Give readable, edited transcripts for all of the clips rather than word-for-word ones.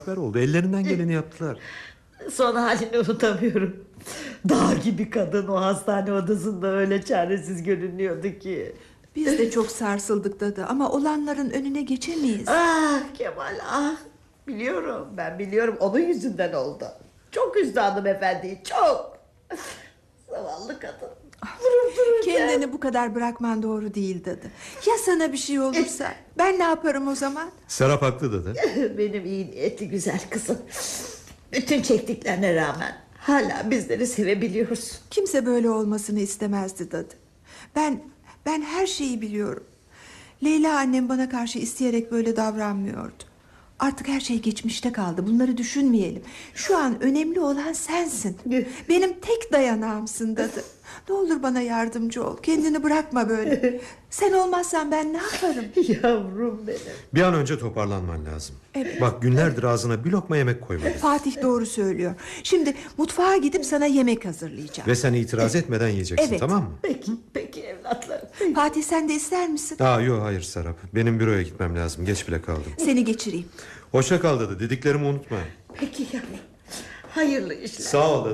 oldu. Ellerinden geleni yaptılar. Son halini unutamıyorum. Dağ gibi kadın o hastane odasında öyle çaresiz görünüyordu ki. Biz de çok sarsıldık dadı ama olanların önüne geçemeyiz. Ah Kemal ah. Biliyorum, ben biliyorum, onun yüzünden oldu. Çok üzdü hanımefendiyi, çok. Zavallı kadın. Durup dururken. Kendini bu kadar bırakman doğru değil dadı. Ya sana bir şey olursa ben ne yaparım o zaman? Serap haklı dedi. Benim iyi niyetli güzel kızım. Bütün çektiklerine rağmen hala bizleri sevebiliyorsun. Kimse böyle olmasını istemezdi dadı. Ben her şeyi biliyorum. Leyla annem bana karşı isteyerek böyle davranmıyordu. Artık her şey geçmişte kaldı. Bunları düşünmeyelim. Şu an önemli olan sensin. Benim tek dayanağımsın dadı. Ne olur bana yardımcı ol. Kendini bırakma böyle. Sen olmazsan ben ne yaparım? Yavrum benim. Bir an önce toparlanman lazım. Evet. Bak günlerdir ağzına bir lokma yemek koymadın. Fatih doğru söylüyor. Şimdi mutfağa gidip sana yemek hazırlayacağım. Ve sen itiraz etmeden yiyeceksin, Evet. tamam mı? Peki evlatlarım. Fatih sen de ister misin? Yok hayır Serap. Benim büroya gitmem lazım. Geç bile kaldım. Seni geçireyim. Hoşça kal dedi. Dediklerimi unutma. Peki yavrum. Hayırlı işler. Sağ ol dedi.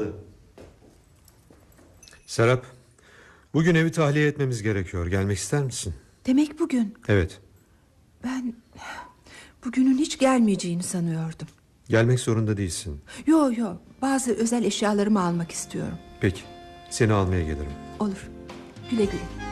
Serap, bugün evi tahliye etmemiz gerekiyor. Gelmek ister misin? Demek bugün. Evet. Ben bugünün hiç gelmeyeceğini sanıyordum. Gelmek zorunda değilsin. Yo bazı özel eşyalarımı almak istiyorum. Peki. Seni almaya gelirim. Olur. Güle güle.